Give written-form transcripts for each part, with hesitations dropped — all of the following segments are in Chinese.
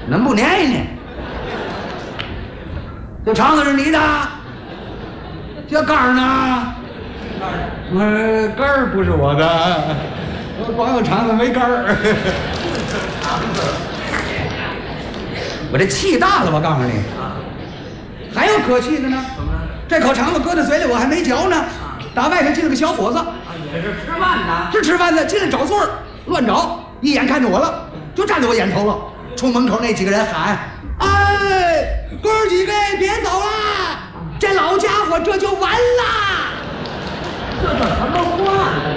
能不粘呢？这肠子是你的，这杆儿呢？杆儿不是我的，我光有肠子没杆儿。我这气大了，我告诉你，还有可气的呢。 怎么了？ 这口肠子搁在嘴里，我还没嚼呢。打外头进了个小伙子， 也是吃饭的， 是吃饭的，进来找座儿，乱找，一眼看见我了，就站在我眼头了，冲门口那几个人喊：“哎，哥儿几个别走了，这老家伙这就完了。” 这叫什么话呢？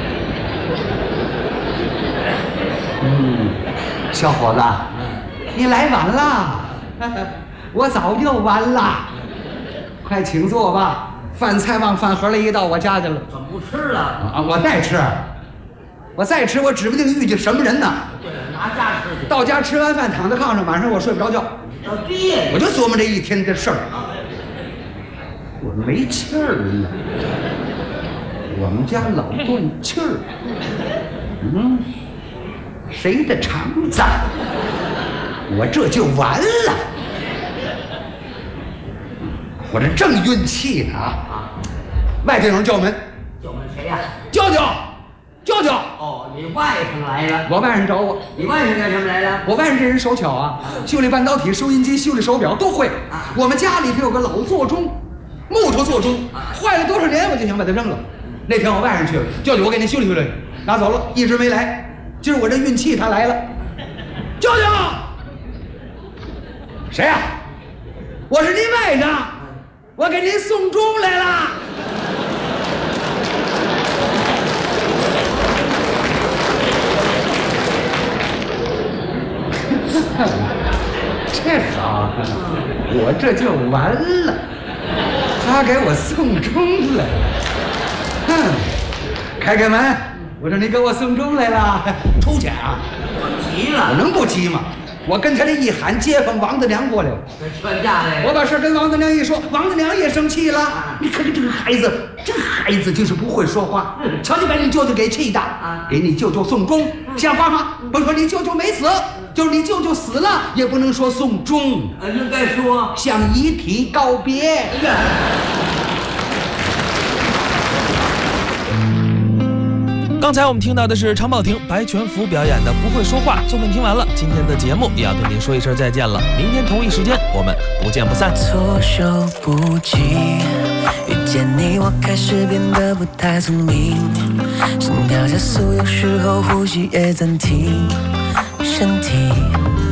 小伙子，你来晚了，我早就完了，快请坐吧。饭菜往饭盒里一倒，我家去了。 怎么不吃了？ 啊，我再吃，我指不定遇见什么人呢。 对，拿家吃去。 到家吃完饭，躺在炕上，晚上我睡不着觉， 到爹， 我就琢磨这一天的事儿。我没气儿了，我们家老断气儿。谁的肠子？我这就完了。我这正运气呢啊！外头有人叫门， 叫门谁呀？ 舅舅。 哦，你外甥来了。 我外甥找我。 你外甥干什么来了？ 我外甥这人手巧啊，修理半导体、收音机、修理手表都会。我们家里头有个老座钟，木头座钟，坏了多少年，我就想把它扔了。那天我外甥去了，舅舅我给您修理修理，拿走了，一直没来。今儿我这运气他来了。舅舅，谁呀？我是您外甥，我给您送钟来了。这好，我这就完了。他给我送钟来了。开门，我说你给我送钟来了，出去啊！ 我急了， 我能不急吗？我跟他这一喊，街坊王大娘过来了。 劝架来了。 我把事跟王大娘一说，王大娘也生气了。你看看这个孩子就是不会说话。瞧你把你舅舅给气的，给你舅舅送钟，像话吗？甭说你舅舅没死，就是你舅舅死了，也不能说送钟， 应该说向遗体告别。 刚才我们听到的是常宝霆、白全福表演的《不会说话》。作品听完了，今天的节目也要跟您说一声再见了。明天同一时间，我们不见不散。 措手不及，遇见你，我开始变得不太聪明，心跳加速，有时候呼吸也暂停，身体。